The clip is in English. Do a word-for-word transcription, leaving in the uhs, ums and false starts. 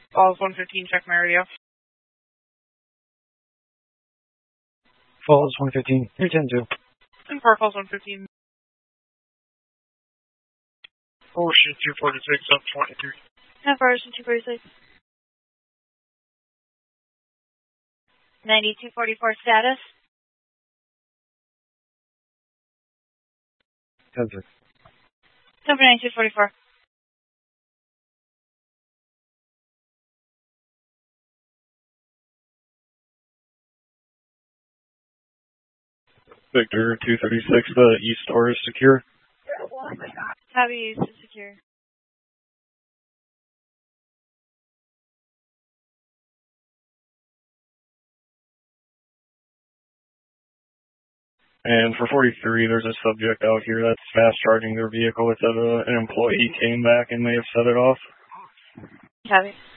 Falls one fifteen, check my radio. Falls one fifteen, three ten two. And four Falls one fifteen. Ocean two forty-six, up twenty-three. And for Ocean two forty-six. ninety-two forty-four status. ten six. Company ninety-two forty-four. Victor two thirty-six, the east door is secure. Copy, east is secure. And for forty-three, there's a subject out here that's fast charging their vehicle. It said uh, an employee came back and may have set it off. Copy.